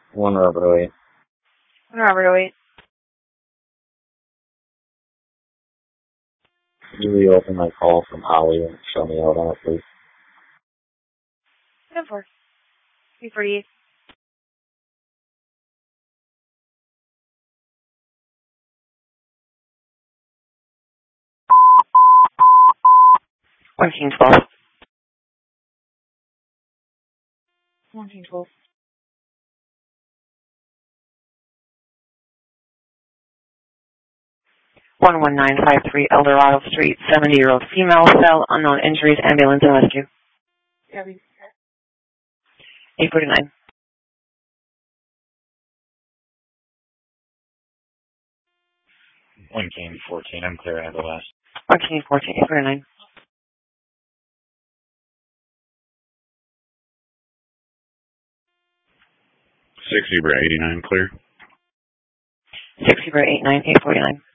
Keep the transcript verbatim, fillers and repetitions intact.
One Robert oh eight. One Robert oh eight. Can you reopen my call from Holly and show me out on it, please? ten four. three forty-eight. one king twelve. one king twelve. one one nine five three Eldorado Street, seventy-year-old female, cell, unknown injuries, ambulance and rescue. eight forty-nine. one King fourteen, I'm clear at the last. one King fourteen, eight forty-nine. six Zebra eighty-nine, clear. six Zebra eight nine, eight forty-nine.